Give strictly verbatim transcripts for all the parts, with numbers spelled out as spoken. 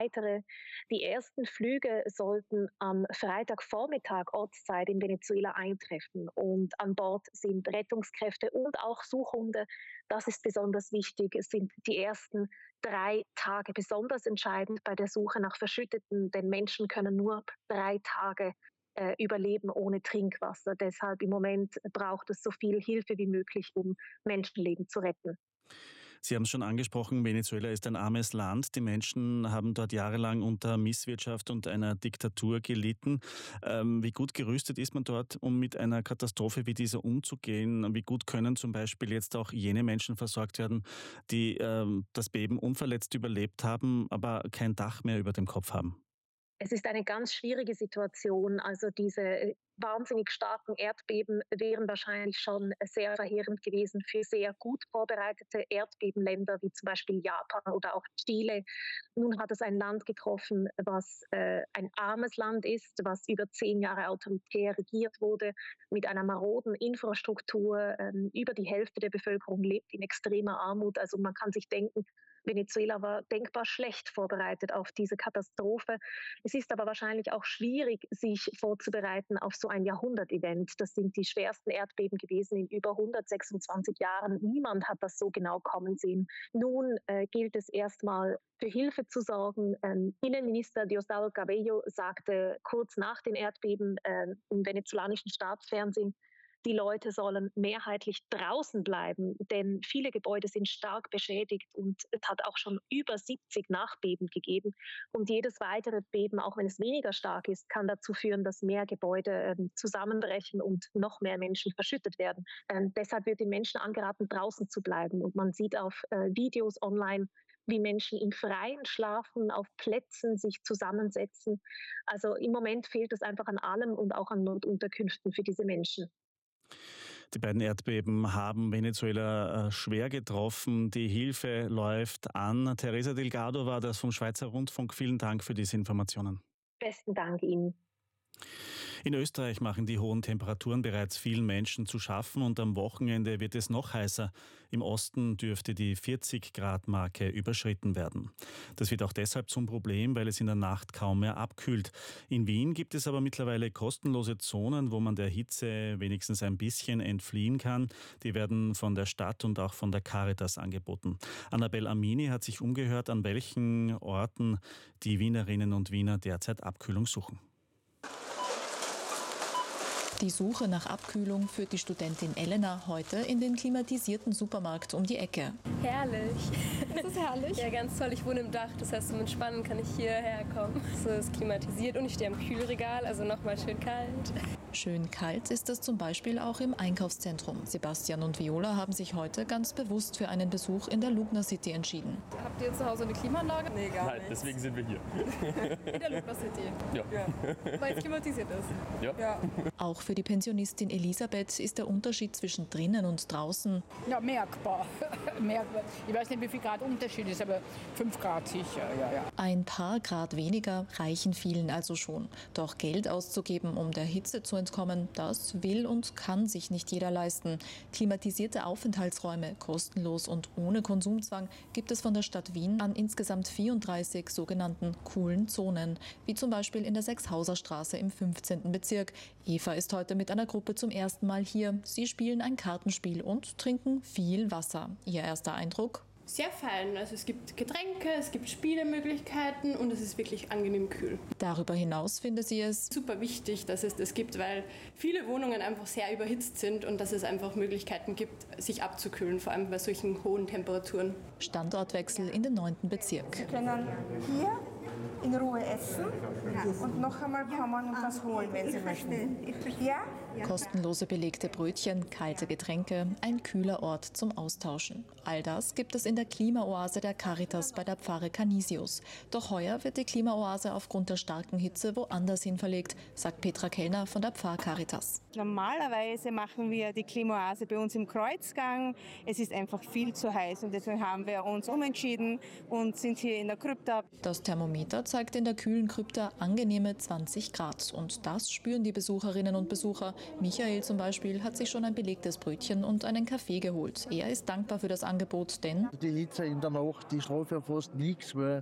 weitere. Die ersten Flüge sollten am Freitagvormittag Ortszeit in Venezuela eintreffen und an Bord sind Rettungskräfte und auch Suchhunde. Das ist besonders wichtig. Es sind die ersten drei Tage besonders entscheidend bei der Suche nach Verschütteten, denn Menschen können nur drei Tage äh, überleben ohne Trinkwasser. Deshalb im Moment braucht es so viel Hilfe wie möglich, um Menschenleben zu retten. Sie haben es schon angesprochen, Venezuela ist ein armes Land. Die Menschen haben dort jahrelang unter Misswirtschaft und einer Diktatur gelitten. Ähm, wie gut gerüstet ist man dort, um mit einer Katastrophe wie dieser umzugehen? Wie gut können zum Beispiel jetzt auch jene Menschen versorgt werden, die ähm, das Beben unverletzt überlebt haben, aber kein Dach mehr über dem Kopf haben? Es ist eine ganz schwierige Situation. Also diese wahnsinnig starken Erdbeben wären wahrscheinlich schon sehr verheerend gewesen für sehr gut vorbereitete Erdbebenländer wie zum Beispiel Japan oder auch Chile. Nun hat es ein Land getroffen, was äh, ein armes Land ist, was über zehn Jahre autoritär regiert wurde, mit einer maroden Infrastruktur. Ähm, über die Hälfte der Bevölkerung lebt in extremer Armut. Also man kann sich denken, Venezuela war denkbar schlecht vorbereitet auf diese Katastrophe. Es ist aber wahrscheinlich auch schwierig, sich vorzubereiten auf so ein Jahrhundert-Event. Das sind die schwersten Erdbeben gewesen in über hundertsechsundzwanzig Jahren. Niemand hat das so genau kommen sehen. Nun äh, gilt es erstmal, für Hilfe zu sorgen. Ähm, Innenminister Diosdado Cabello sagte kurz nach den Erdbeben äh, im venezolanischen Staatsfernsehen, die Leute sollen mehrheitlich draußen bleiben, denn viele Gebäude sind stark beschädigt und es hat auch schon über siebzig Nachbeben gegeben. Und jedes weitere Beben, auch wenn es weniger stark ist, kann dazu führen, dass mehr Gebäude ähm, zusammenbrechen und noch mehr Menschen verschüttet werden. Ähm, deshalb wird den Menschen angeraten, draußen zu bleiben. Und man sieht auf äh, Videos online, wie Menschen im Freien schlafen, auf Plätzen sich zusammensetzen. Also im Moment fehlt es einfach an allem und auch an Notunterkünften für diese Menschen. Die beiden Erdbeben haben Venezuela äh, schwer getroffen. Die Hilfe läuft an. Teresa Delgado war das vom Schweizer Rundfunk. Vielen Dank für diese Informationen. Besten Dank Ihnen. In Österreich machen die hohen Temperaturen bereits vielen Menschen zu schaffen und am Wochenende wird es noch heißer. Im Osten dürfte die vierzig Grad Marke überschritten werden. Das wird auch deshalb zum Problem, weil es in der Nacht kaum mehr abkühlt. In Wien gibt es aber mittlerweile kostenlose Zonen, wo man der Hitze wenigstens ein bisschen entfliehen kann. Die werden von der Stadt und auch von der Caritas angeboten. Annabel Amini hat sich umgehört, an welchen Orten die Wienerinnen und Wiener derzeit Abkühlung suchen. Die Suche nach Abkühlung führt die Studentin Elena heute in den klimatisierten Supermarkt um die Ecke. Herrlich. Ist das herrlich? Ja, ganz toll. Ich wohne im Dach, das heißt, zum Entspannen kann ich hierher kommen. So ist klimatisiert und ich stehe am Kühlregal, also nochmal schön kalt. Schön kalt ist es zum Beispiel auch im Einkaufszentrum. Sebastian und Viola haben sich heute ganz bewusst für einen Besuch in der Lugner City entschieden. Habt ihr zu Hause eine Klimaanlage? Nee, gar Nein, nicht. Deswegen sind wir hier. In der Lugner City? Ja. ja. Weil es klimatisiert ist? Ja. ja. Auch für die Pensionistin Elisabeth ist der Unterschied zwischen drinnen und draußen ja, merkbar. merkbar. Ich weiß nicht, wie viel Grad Unterschied ist, aber fünf Grad sicher. Ja, ja. Ein paar Grad weniger reichen vielen also schon. Doch Geld auszugeben, um der Hitze zu entkommen, das will und kann sich nicht jeder leisten. Klimatisierte Aufenthaltsräume, kostenlos und ohne Konsumzwang, gibt es von der Stadt Wien an insgesamt vierunddreißig sogenannten coolen Zonen, wie zum Beispiel in der Sechshauserstraße im fünfzehnten Bezirk. Eva ist heute mit einer Gruppe zum ersten Mal hier. Sie spielen ein Kartenspiel und trinken viel Wasser. Ihr erster Eindruck? Sehr fein. Also es gibt Getränke, es gibt Spielemöglichkeiten und es ist wirklich angenehm kühl. Darüber hinaus finde sie es super wichtig, dass es das gibt, weil viele Wohnungen einfach sehr überhitzt sind und dass es einfach Möglichkeiten gibt, sich abzukühlen, vor allem bei solchen hohen Temperaturen. Standortwechsel in den neunten Bezirk. Sie können hier in Ruhe essen und noch einmal kommen und was holen, wenn Sie möchten. Ja? Kostenlose belegte Brötchen, kalte Getränke, ein kühler Ort zum Austauschen. All das gibt es in der Klimaoase der Caritas bei der Pfarre Canisius. Doch heuer wird die Klimaoase aufgrund der starken Hitze woanders hin verlegt, sagt Petra Kellner von der Pfarrcaritas. Normalerweise machen wir die Klimaoase bei uns im Kreuzgang. Es ist einfach viel zu heiß und deswegen haben wir uns umentschieden und sind hier in der Krypta. Das Thermometer zeigt in der kühlen Krypta angenehme zwanzig Grad und das spüren die Besucherinnen und Besucher. Michael zum Beispiel hat sich schon ein belegtes Brötchen und einen Kaffee geholt. Er ist dankbar für das Angebot, denn die Hitze in der Nacht, die schläft ja fast nichts, weil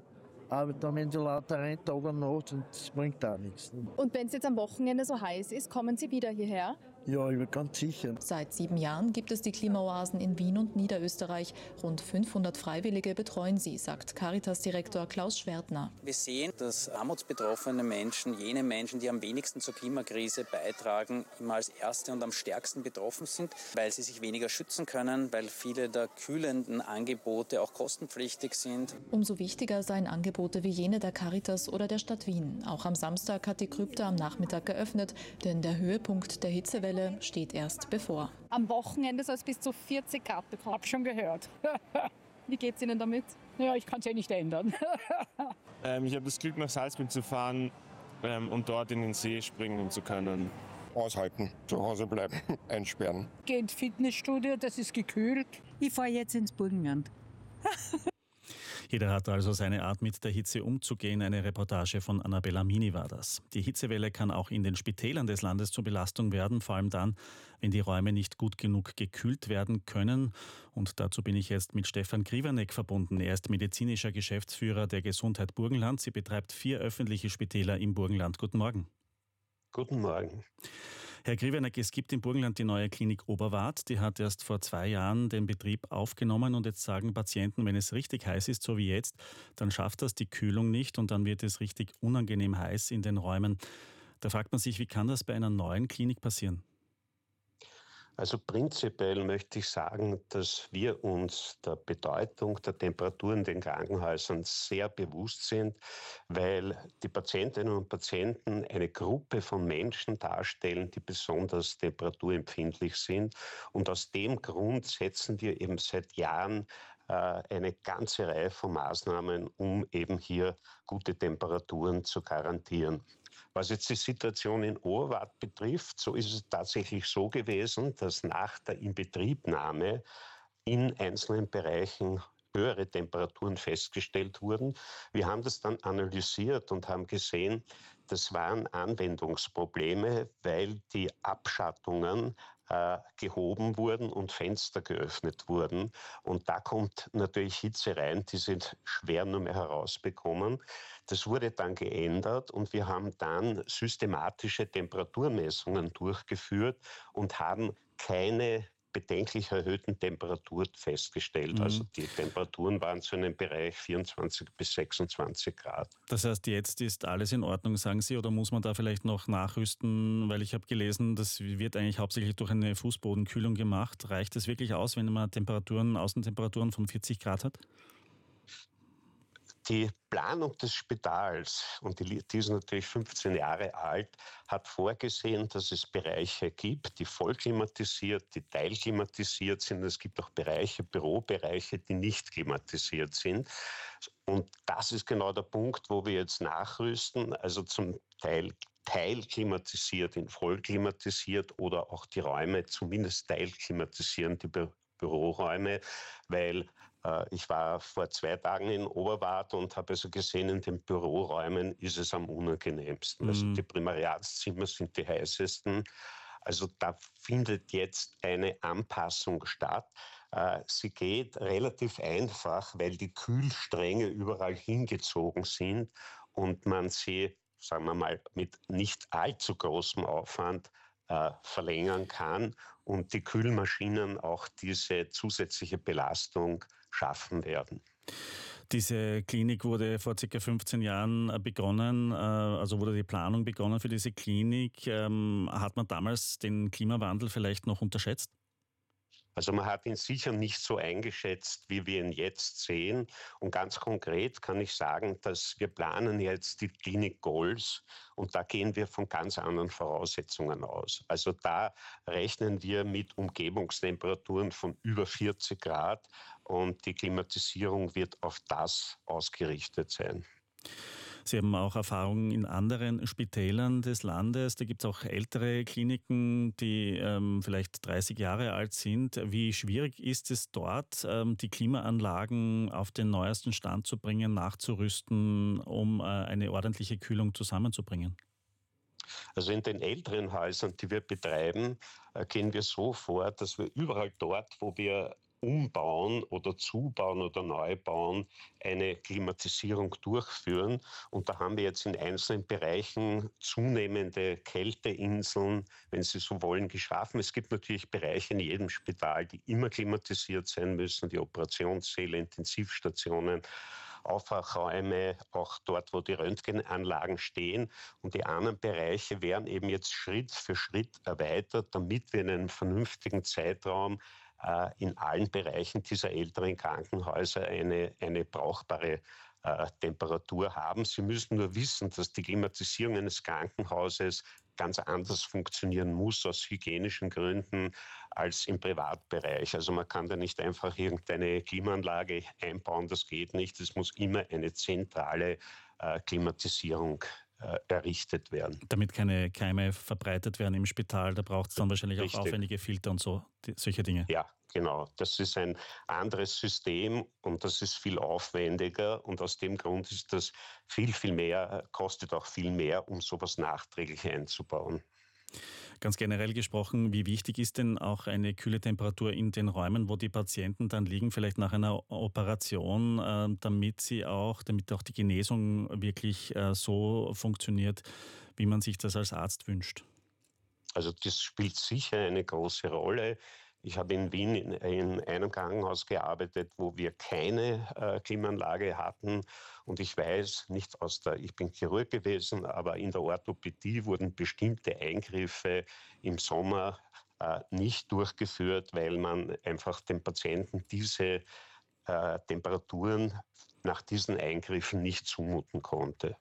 arbeitet am Ventilator rein, Tag und Nacht und das bringt auch nichts. Und wenn es jetzt am Wochenende so heiß ist, kommen Sie wieder hierher? Ja, ich bin ganz sicher. Seit sieben Jahren gibt es die Klimaoasen in Wien und Niederösterreich. Rund fünfhundert Freiwillige betreuen sie, sagt Caritas-Direktor Klaus Schwertner. Wir sehen, dass armutsbetroffene Menschen, jene Menschen, die am wenigsten zur Klimakrise beitragen, immer als Erste und am stärksten betroffen sind, weil sie sich weniger schützen können, weil viele der kühlenden Angebote auch kostenpflichtig sind. Umso wichtiger seien Angebote wie jene der Caritas oder der Stadt Wien. Auch am Samstag hat die Krypta am Nachmittag geöffnet, denn der Höhepunkt der Hitzewelle steht erst bevor. Am Wochenende soll es bis zu vierzig Grad bekommen. Hab schon gehört. Wie geht's Ihnen damit? Ja, ich kann es ja nicht ändern. ähm, ich habe das Glück, nach Salzburg zu fahren ähm, und dort in den See springen zu können. Aushalten, zu Hause bleiben, einsperren. Geh ins Fitnessstudio, das ist gekühlt. Ich fahre jetzt ins Burgenland. Jeder hat also seine Art, mit der Hitze umzugehen. Eine Reportage von Annabella Mini war das. Die Hitzewelle kann auch in den Spitälern des Landes zur Belastung werden, vor allem dann, wenn die Räume nicht gut genug gekühlt werden können. Und dazu bin ich jetzt mit Stefan Grivanek verbunden. Er ist medizinischer Geschäftsführer der Gesundheit Burgenland. Sie betreibt vier öffentliche Spitäler im Burgenland. Guten Morgen. Guten Morgen. Herr Grivanek, es gibt im Burgenland die neue Klinik Oberwart. Die hat erst vor zwei Jahren den Betrieb aufgenommen und jetzt sagen Patienten, wenn es richtig heiß ist, so wie jetzt, dann schafft das die Kühlung nicht und dann wird es richtig unangenehm heiß in den Räumen. Da fragt man sich, wie kann das bei einer neuen Klinik passieren? Also prinzipiell möchte ich sagen, dass wir uns der Bedeutung der Temperatur in den Krankenhäusern sehr bewusst sind, weil die Patientinnen und Patienten eine Gruppe von Menschen darstellen, die besonders temperaturempfindlich sind. Und aus dem Grund setzen wir eben seit Jahren äh, eine ganze Reihe von Maßnahmen, um eben hier gute Temperaturen zu garantieren. Was jetzt die Situation in Oberwart betrifft, so ist es tatsächlich so gewesen, dass nach der Inbetriebnahme in einzelnen Bereichen höhere Temperaturen festgestellt wurden. Wir haben das dann analysiert und haben gesehen, das waren Anwendungsprobleme, weil die Abschattungen äh, gehoben wurden und Fenster geöffnet wurden. Und da kommt natürlich Hitze rein, die sie schwer nur mehr herausbekommen. Das wurde dann geändert und wir haben dann systematische Temperaturmessungen durchgeführt und haben keine bedenklich erhöhten Temperaturen festgestellt. Mhm. Also die Temperaturen waren so in einem Bereich vierundzwanzig bis sechsundzwanzig Grad. Das heißt, jetzt ist alles in Ordnung, sagen Sie, oder muss man da vielleicht noch nachrüsten? Weil ich habe gelesen, das wird eigentlich hauptsächlich durch eine Fußbodenkühlung gemacht. Reicht es wirklich aus, wenn man Temperaturen, Außentemperaturen von vierzig Grad hat? Die Planung des Spitals, und die, die ist natürlich fünfzehn Jahre alt, hat vorgesehen, dass es Bereiche gibt, die vollklimatisiert, die teilklimatisiert sind. Es gibt auch Bereiche, Bürobereiche, die nicht klimatisiert sind. Und das ist genau der Punkt, wo wir jetzt nachrüsten, also zum Teil teilklimatisiert in vollklimatisiert oder auch die Räume zumindest teilklimatisieren, die Bü- Büroräume, weil ich war vor zwei Tagen in Oberwart und habe also gesehen, in den Büroräumen ist es am unangenehmsten. Mhm. Also die Primariatszimmer sind die heißesten. Also da findet jetzt eine Anpassung statt. Sie geht relativ einfach, weil die Kühlstränge überall hingezogen sind und man sie, sagen wir mal, mit nicht allzu großem Aufwand äh, verlängern kann und die Kühlmaschinen auch diese zusätzliche Belastung schaffen werden. Diese Klinik wurde vor ca. fünfzehn Jahren begonnen, also wurde die Planung begonnen für diese Klinik. Hat man damals den Klimawandel vielleicht noch unterschätzt? Also man hat ihn sicher nicht so eingeschätzt, wie wir ihn jetzt sehen. Und ganz konkret kann ich sagen, dass wir planen jetzt die Klinik Gols und da gehen wir von ganz anderen Voraussetzungen aus. Also da rechnen wir mit Umgebungstemperaturen von über vierzig Grad und die Klimatisierung wird auf das ausgerichtet sein. Sie haben auch Erfahrungen in anderen Spitälern des Landes. Da gibt es auch ältere Kliniken, die ähm, vielleicht dreißig Jahre alt sind. Wie schwierig ist es dort, ähm, die Klimaanlagen auf den neuesten Stand zu bringen, nachzurüsten, um äh, eine ordentliche Kühlung zusammenzubringen? Also in den älteren Häusern, die wir betreiben, äh, gehen wir so vor, dass wir überall dort, wo wir umbauen oder zubauen oder neu bauen, eine Klimatisierung durchführen. Und da haben wir jetzt in einzelnen Bereichen zunehmende Kälteinseln, wenn Sie so wollen, geschaffen. Es gibt natürlich Bereiche in jedem Spital, die immer klimatisiert sein müssen, die Operationssäle, Intensivstationen, Aufwachräume, auch dort, wo die Röntgenanlagen stehen. Und die anderen Bereiche werden eben jetzt Schritt für Schritt erweitert, damit wir in einem vernünftigen Zeitraum äh, in allen Bereichen dieser älteren Krankenhäuser eine, eine brauchbare äh, Temperatur haben. Sie müssen nur wissen, dass die Klimatisierung eines Krankenhauses ganz anders funktionieren muss aus hygienischen Gründen als im Privatbereich. Also man kann da nicht einfach irgendeine Klimaanlage einbauen, das geht nicht. Es muss immer eine zentrale äh, Klimatisierung äh, errichtet werden. Damit keine Keime verbreitet werden im Spital, da braucht es dann wahrscheinlich Richtig. auch aufwendige Filter und so, die, solche Dinge. Ja, genau. Das ist ein anderes System und das ist viel aufwendiger und aus dem Grund ist das viel, viel mehr, kostet auch viel mehr, um sowas nachträglich einzubauen. Ganz generell gesprochen, wie wichtig ist denn auch eine kühle Temperatur in den Räumen, wo die Patienten dann liegen, vielleicht nach einer Operation, äh, damit sie auch, damit auch die Genesung wirklich äh, so funktioniert, wie man sich das als Arzt wünscht? Also das spielt sicher eine große Rolle. Ich habe in Wien in, in einem Krankenhaus gearbeitet, wo wir keine äh, Klimaanlage hatten. Und ich weiß nicht aus der, ich bin Chirurg gewesen, aber in der Orthopädie wurden bestimmte Eingriffe im Sommer äh, nicht durchgeführt, weil man einfach dem Patienten diese äh, Temperaturen nach diesen Eingriffen nicht zumuten konnte.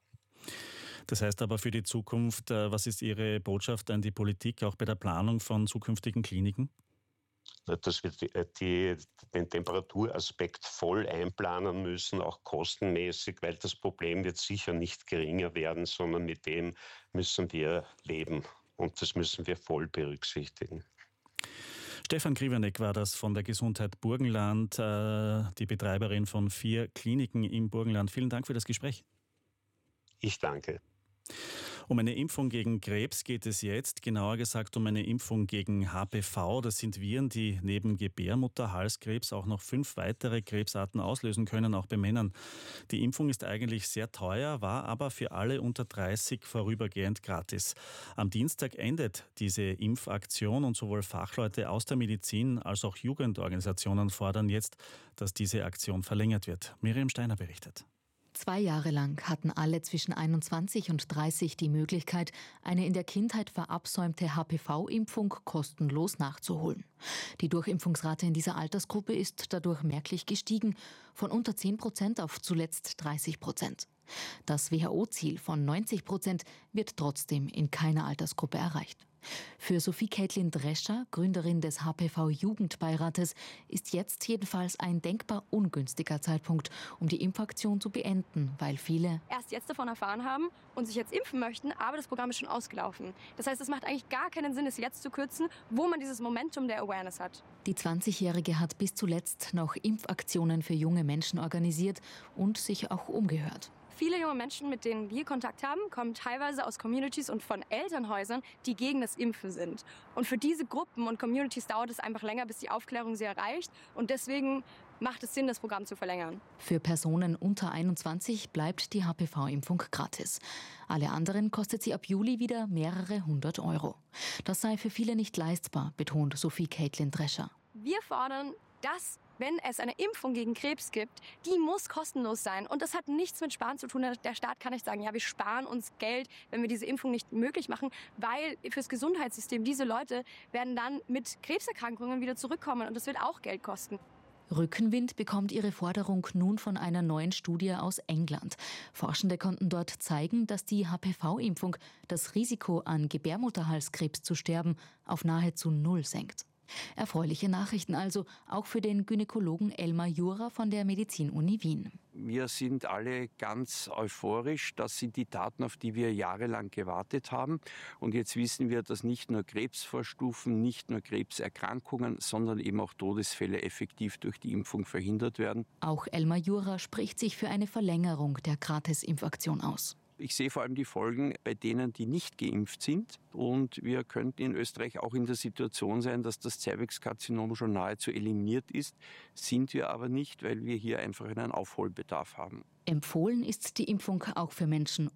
Das heißt aber für die Zukunft, äh, was ist Ihre Botschaft an die Politik, auch bei der Planung von zukünftigen Kliniken? Dass wir die, die, den Temperaturaspekt voll einplanen müssen, auch kostenmäßig, weil das Problem wird sicher nicht geringer werden, sondern mit dem müssen wir leben und das müssen wir voll berücksichtigen. Stefan Kriwanek war das von der Gesundheit Burgenland, die Betreiberin von vier Kliniken im Burgenland. Vielen Dank für das Gespräch. Ich danke. Um eine Impfung gegen Krebs geht es jetzt, genauer gesagt um eine Impfung gegen H P V. Das sind Viren, die neben Gebärmutterhalskrebs auch noch fünf weitere Krebsarten auslösen können, auch bei Männern. Die Impfung ist eigentlich sehr teuer, war aber für alle unter dreißig vorübergehend gratis. Am Dienstag endet diese Impfaktion und sowohl Fachleute aus der Medizin als auch Jugendorganisationen fordern jetzt, dass diese Aktion verlängert wird. Miriam Steiner berichtet. Zwei Jahre lang hatten alle zwischen einundzwanzig und dreißig die Möglichkeit, eine in der Kindheit verabsäumte H P V-Impfung kostenlos nachzuholen. Die Durchimpfungsrate in dieser Altersgruppe ist dadurch merklich gestiegen, von unter zehn Prozent auf zuletzt dreißig Prozent. Das W H O-Ziel von neunzig Prozent wird trotzdem in keiner Altersgruppe erreicht. Für Sophie Caitlin Drescher, Gründerin des H P V-Jugendbeirates, ist jetzt jedenfalls ein denkbar ungünstiger Zeitpunkt, um die Impfaktion zu beenden, weil viele erst jetzt davon erfahren haben und sich jetzt impfen möchten, aber das Programm ist schon ausgelaufen. Das heißt, es macht eigentlich gar keinen Sinn, es jetzt zu kürzen, wo man dieses Momentum der Awareness hat. Die zwanzigjährige hat bis zuletzt noch Impfaktionen für junge Menschen organisiert und sich auch umgehört. Viele junge Menschen, mit denen wir Kontakt haben, kommen teilweise aus Communities und von Elternhäusern, die gegen das Impfen sind. Und für diese Gruppen und Communities dauert es einfach länger, bis die Aufklärung sie erreicht. Und deswegen macht es Sinn, das Programm zu verlängern. Für Personen unter einundzwanzig bleibt die H P V-Impfung gratis. Alle anderen kostet sie ab Juli wieder mehrere hundert Euro. Das sei für viele nicht leistbar, betont Sophie Caitlin Drescher. Wir fordern, dass, wenn es eine Impfung gegen Krebs gibt, die muss kostenlos sein. Und das hat nichts mit Sparen zu tun. Der Staat kann nicht sagen, ja, wir sparen uns Geld, wenn wir diese Impfung nicht möglich machen, weil fürs Gesundheitssystem diese Leute werden dann mit Krebserkrankungen wieder zurückkommen und das wird auch Geld kosten. Rückenwind bekommt ihre Forderung nun von einer neuen Studie aus England. Forschende konnten dort zeigen, dass die H P V-Impfung das Risiko, an Gebärmutterhalskrebs zu sterben, auf nahezu null senkt. Erfreuliche Nachrichten also, auch für den Gynäkologen Elmar Jura von der Medizin-Uni Wien. Wir sind alle ganz euphorisch. Das sind die Daten, auf die wir jahrelang gewartet haben. Und jetzt wissen wir, dass nicht nur Krebsvorstufen, nicht nur Krebserkrankungen, sondern eben auch Todesfälle effektiv durch die Impfung verhindert werden. Auch Elmar Jura spricht sich für eine Verlängerung der Gratis-Impfaktion aus. Ich sehe vor allem die Folgen bei denen, die nicht geimpft sind. Und wir könnten in Österreich auch in der Situation sein, dass das Zervixkarzinom schon nahezu eliminiert ist. Sind wir aber nicht, weil wir hier einfach einen Aufholbedarf haben. Empfohlen ist die Impfung auch für Menschen